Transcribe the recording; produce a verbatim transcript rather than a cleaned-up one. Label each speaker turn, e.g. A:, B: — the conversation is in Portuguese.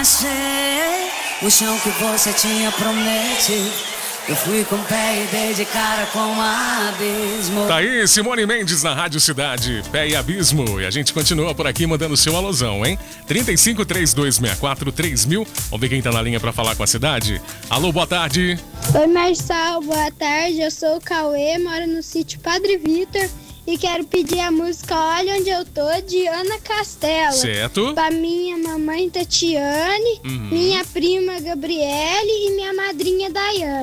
A: achei o chão que você tinha prometido. Eu fui com o pé e dei de cara com um abismo.
B: Tá aí, Simone Mendes na Rádio Cidade, Pé e Abismo. E a gente continua por aqui mandando o seu alusão, hein? trinta e cinco, trinta e dois, sessenta e quatro, três mil. Vamos ver quem tá na linha pra falar com a cidade. Alô, boa tarde.
C: Oi, Marçal, boa tarde. Eu sou o Cauê, moro no sítio Padre Vitor. E quero pedir a música Olha Onde Eu Tô, de Ana Castela.
B: Certo.
C: Pra minha mamãe Tatiane,
B: Uhum.
C: minha prima Gabriele e minha madrinha Daiane.